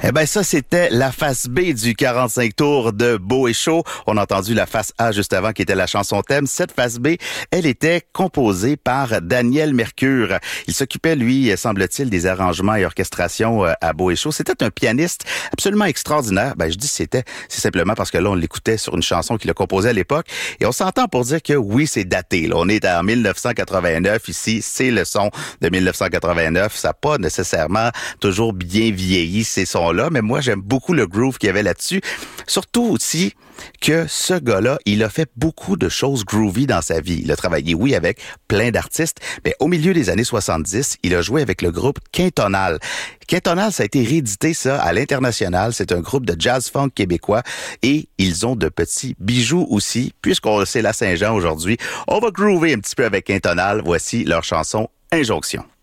Eh ben ça, c'était la face B du 45 tours de Beau et Chaud. On a entendu la face A juste avant qui était la chanson thème. Cette face B, elle était composée par Daniel Mercure. Il s'occupait, lui, semble-t-il, des arrangements et orchestrations à Beau et Chaud. C'était un pianiste absolument extraordinaire. Ben, je dis c'est simplement parce que là, on l'écoutait sur une chanson qu'il a composée à l'époque. Et on s'entend pour dire que oui, c'est daté. Là. On est en 1989 ici. C'est le son de 1989. Ça n'a pas nécessairement toujours bien vieilli, ces sons-là, mais moi, j'aime beaucoup le groove qu'il y avait là-dessus. Surtout aussi que ce gars-là, il a fait beaucoup de choses groovy dans sa vie. Il a travaillé, oui, avec plein d'artistes, mais au milieu des années 70, il a joué avec le groupe Quintonal. Quintonal, ça a été réédité, ça, à l'international. C'est un groupe de jazz-funk québécois et ils ont de petits bijoux aussi. Puisqu'on c'est la Saint-Jean aujourd'hui, on va groover un petit peu avec Quintonal. Voici leur chanson Injonction.